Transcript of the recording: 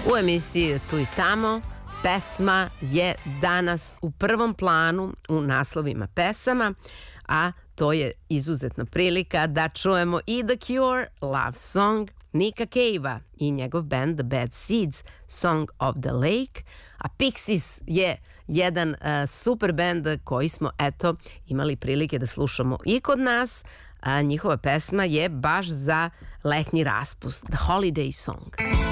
U emisiji Tu i tamo pesma je danas u prvom planu u naslovima pesama, a to je izuzetna prilika da čujemo i The Cure, Love Song, Nika Cave-a i njegov band The Bad Seeds, Song of the Lake, a Pixies je jedan super band koji smo eto imali prilike da slušamo i kod nas, a njihova pesma je baš za letnji raspust, The Holiday Song.